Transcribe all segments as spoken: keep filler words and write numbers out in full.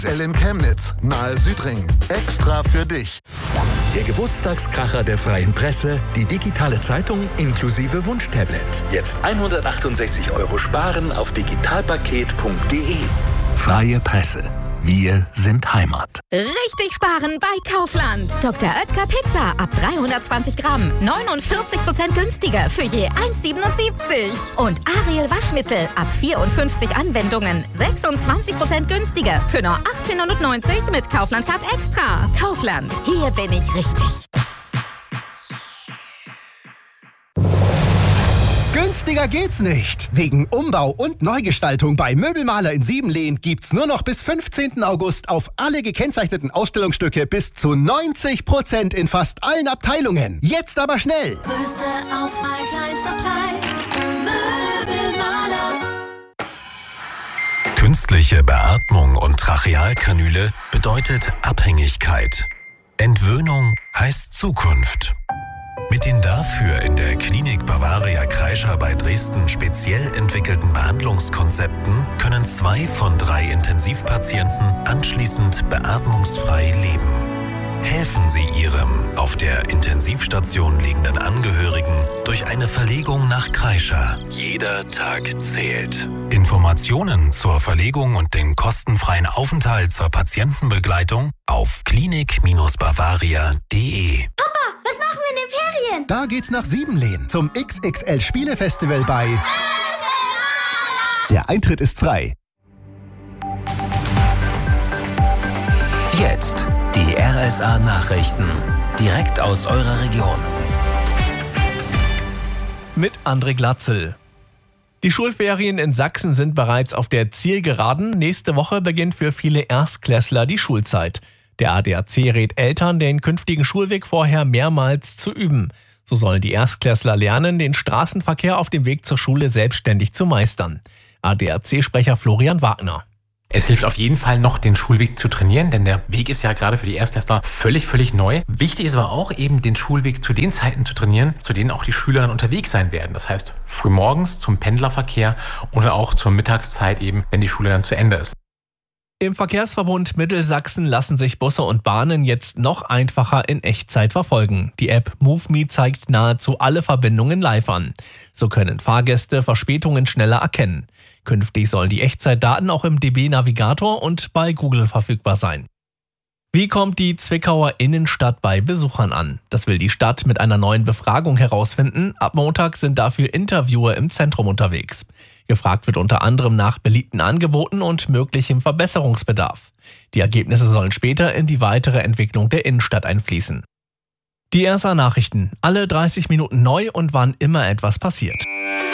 in Chemnitz, nahe Südring. Extra für dich. Der Geburtstagskracher der Freien Presse, die digitale Zeitung inklusive Wunschtablet. Jetzt hundertachtundsechzig Euro sparen auf digitalpaket punkt de. Freie Presse. Wir sind Heimat. Richtig sparen bei Kaufland. Doktor Oetker Pizza ab dreihundertzwanzig Gramm. neunundvierzig Prozent günstiger für je eins Komma siebenundsiebzig. Und Ariel Waschmittel ab vierundfünfzig Anwendungen. sechsundzwanzig Prozent günstiger für nur achtzehnhundertneunzig mit Kaufland Card Extra. Kaufland. Hier bin ich richtig. Günstiger geht's nicht. Wegen Umbau und Neugestaltung bei Möbelmaler in Siebenlehn gibt's nur noch bis fünfzehnten August auf alle gekennzeichneten Ausstellungsstücke bis zu neunzig Prozent in fast allen Abteilungen. Jetzt aber schnell! Größte Auswahl, kleinster Preis. Möbelmaler. Künstliche Beatmung und Trachealkanüle bedeutet Abhängigkeit. Entwöhnung heißt Zukunft. Mit den dafür in der Klinik Bavaria Kreischer bei Dresden speziell entwickelten Behandlungskonzepten können zwei von drei Intensivpatienten anschließend beatmungsfrei leben. Helfen Sie Ihrem auf der Intensivstation liegenden Angehörigen durch eine Verlegung nach Kreischer. Jeder Tag zählt. Informationen zur Verlegung und den kostenfreien Aufenthalt zur Patientenbegleitung auf klinik Bavaria punkt de. Papa, was machen wir in den Ferien? Da geht's nach Siebenlehn zum X X L Spielefestival bei... Der Eintritt ist frei. Jetzt die R S A-Nachrichten. Direkt aus eurer Region. Mit André Glatzel. Die Schulferien in Sachsen sind bereits auf der Zielgeraden. Nächste Woche beginnt für viele Erstklässler die Schulzeit. Der A D A C rät Eltern, den künftigen Schulweg vorher mehrmals zu üben. So sollen die Erstklässler lernen, den Straßenverkehr auf dem Weg zur Schule selbstständig zu meistern. A D A C-Sprecher Florian Wagner. Es hilft auf jeden Fall noch, den Schulweg zu trainieren, denn der Weg ist ja gerade für die Erstklässler völlig, völlig neu. Wichtig ist aber auch eben, den Schulweg zu den Zeiten zu trainieren, zu denen auch die Schüler dann unterwegs sein werden. Das heißt, frühmorgens zum Pendlerverkehr oder auch zur Mittagszeit eben, wenn die Schule dann zu Ende ist. Im Verkehrsverbund Mittelsachsen lassen sich Busse und Bahnen jetzt noch einfacher in Echtzeit verfolgen. Die App MoveMe zeigt nahezu alle Verbindungen live an. So können Fahrgäste Verspätungen schneller erkennen. Künftig sollen die Echtzeitdaten auch im D B-Navigator und bei Google verfügbar sein. Wie kommt die Zwickauer Innenstadt bei Besuchern an? Das will die Stadt mit einer neuen Befragung herausfinden. Ab Montag sind dafür Interviewer im Zentrum unterwegs. Gefragt wird unter anderem nach beliebten Angeboten und möglichem Verbesserungsbedarf. Die Ergebnisse sollen später in die weitere Entwicklung der Innenstadt einfließen. Die R S A-Nachrichten. Alle dreißig Minuten neu und wann immer etwas passiert.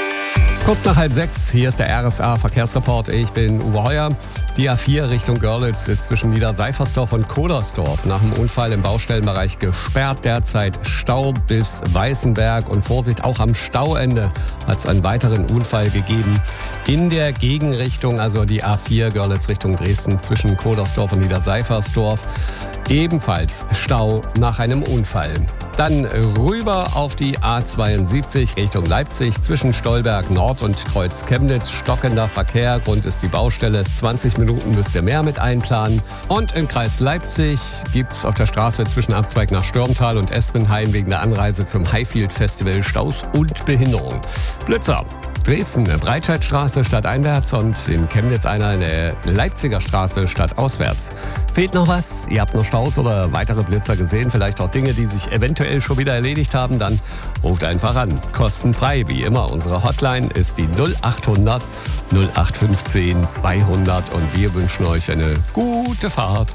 Kurz nach halb sechs, hier ist der R S A-Verkehrsreport. Ich bin Uwe Heuer. Die A vier Richtung Görlitz ist zwischen Niederseifersdorf und Kodersdorf nach dem Unfall im Baustellenbereich gesperrt. Derzeit Stau bis Weißenberg und Vorsicht, auch am Stauende hat es einen weiteren Unfall gegeben. In der Gegenrichtung, also die A vier Görlitz Richtung Dresden zwischen Kodersdorf und Niederseifersdorf. Ebenfalls Stau nach einem Unfall. Dann rüber auf die A zweiundsiebzig Richtung Leipzig zwischen Stolberg Nord und Kreuz Chemnitz. Stockender Verkehr, Grund ist die Baustelle. zwanzig Minuten müsst ihr mehr mit einplanen. Und im Kreis Leipzig gibt es auf der Straße zwischen Abzweig nach Stürmtal und Espenheim wegen der Anreise zum Highfield Festival Staus und Behinderung. Blitzer. Dresden, Breitscheidstraße stadteinwärts und in Chemnitz einer in der Leipziger Straße stadtauswärts. Fehlt noch was? Ihr habt noch Staus oder weitere Blitzer gesehen? Vielleicht auch Dinge, die sich eventuell schon wieder erledigt haben? Dann ruft einfach an. Kostenfrei, wie immer. Unsere Hotline ist die null acht hundert null acht fünfzehn zweihundert und wir wünschen euch eine gute Fahrt.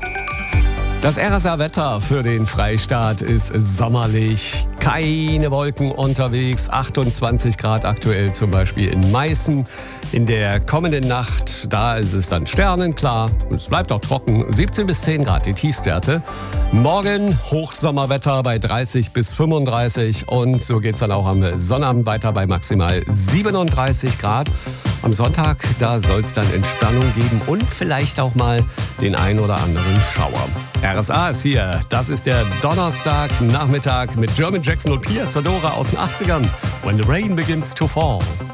Das R S A-Wetter für den Freistaat ist sommerlich. Keine Wolken unterwegs. achtundzwanzig Grad aktuell zum Beispiel in Meißen. In der kommenden Nacht, da ist es dann sternenklar. Es bleibt auch trocken. siebzehn bis zehn Grad die Tiefstwerte. Morgen Hochsommerwetter bei dreißig bis fünfunddreißig. Und so geht es dann auch am Sonnabend weiter bei maximal siebenunddreißig Grad. Am Sonntag, da soll es dann Entspannung geben und vielleicht auch mal den ein oder anderen Schauer. R S A ist hier. Das ist der Donnerstagnachmittag mit German Jackson und Pia Zadora aus den achtzigern. When the rain begins to fall.